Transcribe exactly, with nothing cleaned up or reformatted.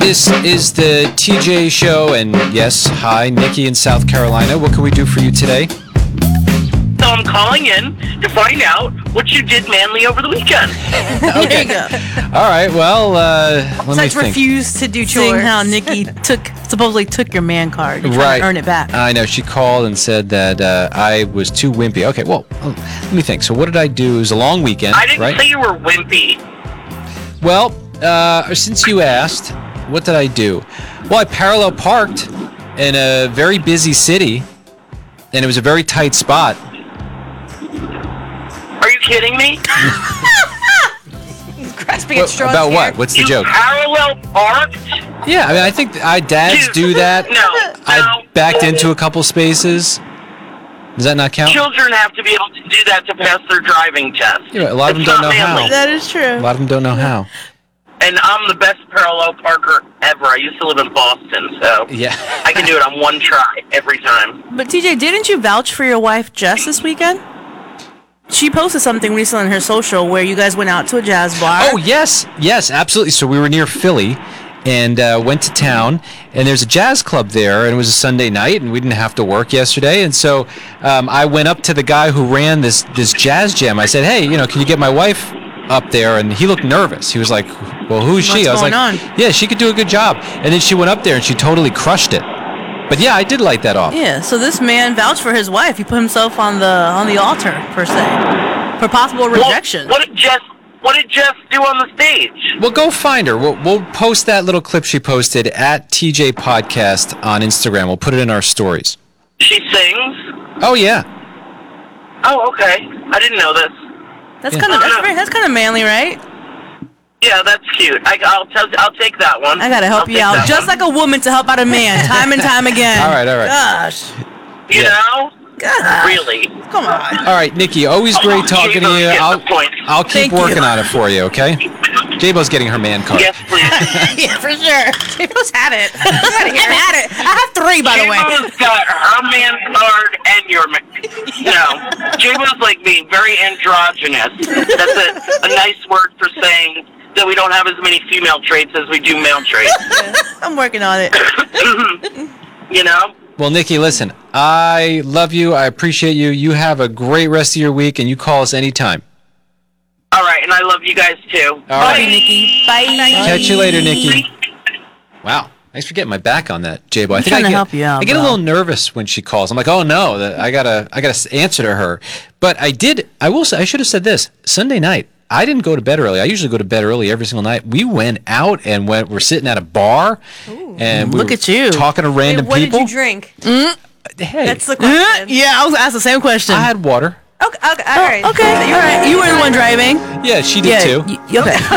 This is the T J Show, and yes, hi, Nikki in South Carolina. What can we do for you today? So I'm calling in to find out what you did manly over the weekend. There you go. All right, well, uh, let me Besides think. refused to do chores. Seeing how Nikki took supposedly took your man card. You're trying Right. to earn it back. I know. She called and said that uh, I was too wimpy. Okay, well, oh, let me think. So what did I do? It was a long weekend, I didn't right? say you were wimpy. Well, uh, since you asked, what did I do? Well, I parallel parked in a very busy city, and it was a very tight spot. Are you kidding me? Grasping What- at straws about here. what? What's the you joke? parallel parked? Yeah, I mean, I think I dads Dude, do that. No, I no. backed into a couple spaces. Does that not count? Children have to be able to do that to pass their driving test. Yeah, a lot of them It's don't not know how. manly. That is true. A lot of them don't know how. And I'm the best parallel parker ever. I used to live in Boston, so Yeah. I can do it on one try every time. But T J, didn't you vouch for your wife Jess this weekend? She posted something recently on her social where you guys went out to a jazz bar. Oh, yes. Yes, absolutely. So we were near Philly and uh, went to town, and there's a jazz club there, and it was a Sunday night, and we didn't have to work yesterday. And so um, I went up to the guy who ran this, this jazz jam. I said, hey, you know, can you get my wife up there? And he looked nervous. He was like, well, who's she? What's I was going like, on? yeah, she could do a good job. And then she went up there, and she totally crushed it. But yeah, I did light that off. Yeah, so this man vouched for his wife. He put himself on the on the altar, per se, for possible rejection. Well, what did Jess? What did Jess do on the stage? Well, go find her. We'll, we'll post that little clip she posted at T J Podcast on Instagram. We'll put it in our stories. She sings. Oh, yeah. Oh, okay. I didn't know this. That's Yeah. kind of that's, very- that's kind of manly, right? Yeah, that's cute. I, I'll tell. I'll take that one. I gotta help I'll you take out, that just one. like a woman to help out a man, time and time again. All right, all right. Gosh, You Yeah. know. God. Really. Come on. All right, Nikki, always great talking to you. Get the I'll, point. I'll keep Thank you. working on it for you, okay? J-Bo's getting her man card. Yes, please. Yeah, for sure. J-Bo's had it. I've had it. I have three, by the way. J-Bo's got her man card and your man. No, J-Bo's like me, very androgynous. That's a, a nice word for saying that we don't have as many female traits as we do male traits. I'm working on it. You know? Well, Nikki, listen, I love you. I appreciate you. You have a great rest of your week, and you call us anytime. All right, and I love you guys too. All Love right. you, Nikki. Bye. Catch you later, Nikki. Wow. Thanks for getting my back on that, J-Bo. I I'm think trying I to get, help you out, I get a bro. little nervous when she calls. I'm like, oh no, that- I gotta, I gotta answer to her. But I did. I will say, I should have said this. Sunday night, I didn't go to bed early. I usually go to bed early every single night. We went out and went. We're sitting at a bar, and we Look were at you. talking to random What people. did you drink? Hey, That's the question. Yeah, I was asked the same question. I had water. Okay, okay, all right. Okay, you're right. You were the one driving. Yeah, she did Yeah. too. y- okay.